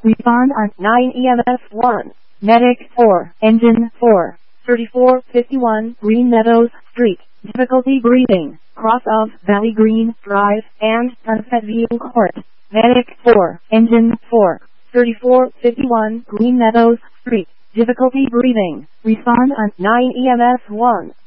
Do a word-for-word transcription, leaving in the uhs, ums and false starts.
Respond on nine E M S one. Medic four. Engine four. thirty-four fifty-one Green Meadows Street. Difficulty breathing. Cross of Valley Green Drive and Sunset View Court. Medic four. Engine four. thirty-four fifty-one Green Meadows Street. Difficulty breathing. Respond on nine E M S one.